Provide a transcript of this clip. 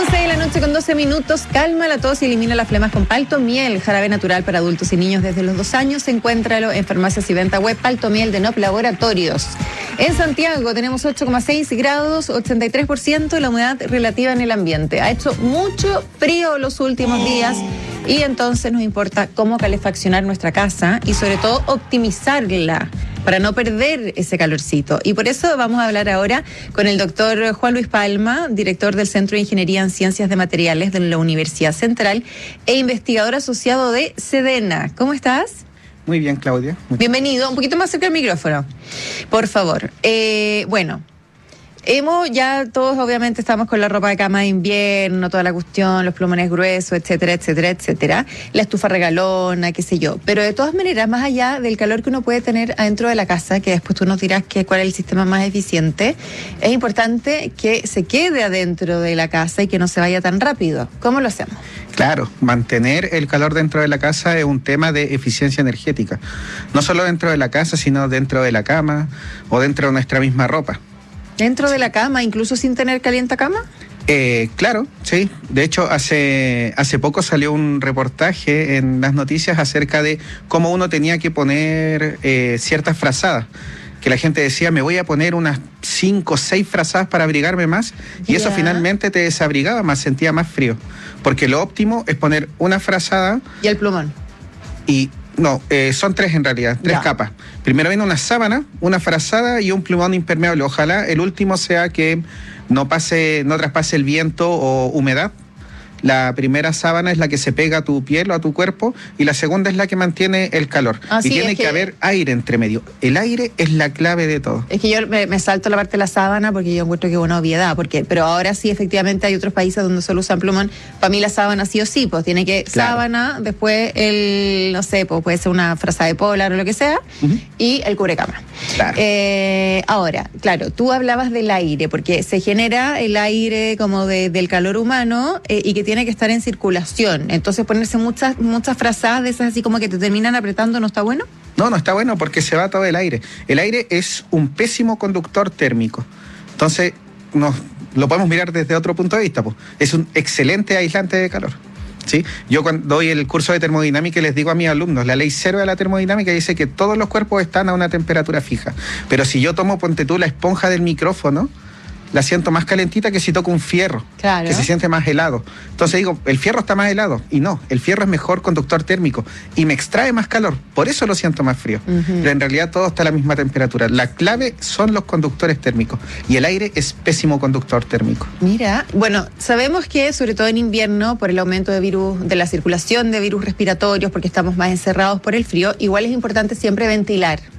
11 de la noche con 12 minutos. Calma la tos y elimina las flemas con Paltomiel, jarabe natural para adultos y niños desde los 2 años. Encuéntralo en farmacias y venta web. Paltomiel de Nop Laboratorios. En Santiago tenemos 8,6 grados, 83% la humedad relativa en el ambiente. Ha hecho mucho frío los últimos días y entonces nos importa cómo calefaccionar nuestra casa y sobre todo optimizarla para no perder ese calorcito. Y por eso vamos a hablar ahora con el doctor Juan Luis Palma, director del Centro de Ingeniería en Ciencias de Materiales de la Universidad Central e investigador asociado de SEDENA. ¿Cómo estás? Muy bien, Claudia. Bienvenido. Un poquito más cerca del micrófono, por favor. Ya todos obviamente estamos con la ropa de cama de invierno, toda la cuestión, los plumones gruesos, etcétera, etcétera, etcétera. La estufa regalona, qué sé yo. Pero de todas maneras, más allá del calor que uno puede tener adentro de la casa, que después tú nos dirás cuál es el sistema más eficiente, es importante que se quede adentro de la casa y que no se vaya tan rápido. ¿Cómo lo hacemos? Claro, mantener el calor dentro de la casa es un tema de eficiencia energética. No solo dentro de la casa, sino dentro de la cama o dentro de nuestra misma ropa. ¿Dentro de la cama, incluso sin tener calientacama? Claro, sí. De hecho, hace poco salió un reportaje en las noticias acerca de cómo uno tenía que poner ciertas frazadas. Que la gente decía, me voy a poner unas 5 o 6 frazadas para abrigarme más. Y eso finalmente te desabrigaba más, sentía más frío. Porque lo óptimo es poner una frazada. ¿Y el plumón? No, son 3 en realidad, 3 capas. Primero viene una sábana, una frazada y un plumón impermeable. Ojalá el último sea que no traspase el viento o humedad. La primera sábana es la que se pega a tu piel o a tu cuerpo y la segunda es la que mantiene el calor. Y tiene que haber aire entre medio. El aire es la clave de todo. Es que yo me salto la parte de la sábana porque yo encuentro que es una obviedad. Pero ahora sí, efectivamente, hay otros países donde solo usan plumón. Para mí la sábana sí o sí, pues tiene que sábana, después puede ser una frazada de polar o lo que sea, y el cubrecama. Claro. Ahora, claro, tú hablabas del aire, porque se genera el aire como del calor humano y que tiene que estar en circulación. Entonces ponerse muchas frazadas de esas así como que te terminan apretando, ¿no está bueno? No está bueno porque se va todo el aire. El aire es un pésimo conductor térmico. Entonces, lo podemos mirar desde otro punto de vista, pues. Es un excelente aislante de calor. ¿Sí? Yo cuando doy el curso de termodinámica les digo a mis alumnos, la ley 0 de la termodinámica dice que todos los cuerpos están a una temperatura fija. Pero si yo tomo, ponte tú, la esponja del micrófono, la siento más calentita que si toco un fierro, que se siente más helado. Entonces digo, el fierro está más helado. Y no, el fierro es mejor conductor térmico y me extrae más calor. Por eso lo siento más frío. Pero en realidad todo está a la misma temperatura. La clave son los conductores térmicos. Y el aire es pésimo conductor térmico. Mira, bueno, sabemos que sobre todo en invierno, por el aumento de la circulación de virus respiratorios, porque estamos más encerrados por el frío, igual es importante siempre ventilar.